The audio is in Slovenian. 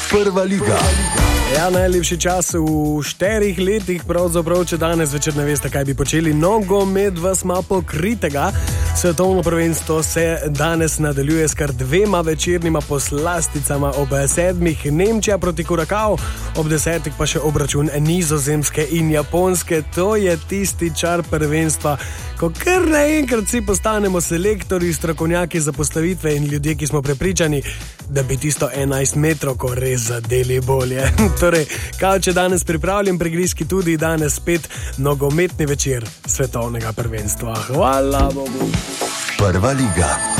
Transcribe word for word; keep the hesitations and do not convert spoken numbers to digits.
Prva liga. Ja, najlepši čas v štirih letih, pravzaprav, če danes večer ne veste, kaj bi počeli. Nogomet vas ima pokritega. Svetovno prvenstvo se danes nadaljuje s kar dvema večernima poslasticama. Ob sedmih Nemčija proti Kurakao, ob desetih pa še obračun Nizozemske in Japonske. To je tisti čar prvenstva, ko kar naenkrat si postanemo selektori, strokovnjaki za postavitve in ljudje, ki smo prepričani, da bi tisto enajst metrovko res zadeli bolje. Torej, kao če danes pripravljam prigrizki tudi danes spet nogometni večer svetovnega prvenstva. Hvala Bogu. Prva liga.